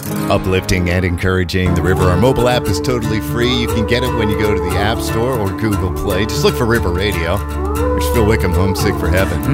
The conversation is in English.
uplifting and encouraging. The River, our mobile app is totally free. You can get it when you go to the App Store or Google Play. Just look for River Radio. There's Phil Wickham, Homesick for Heaven.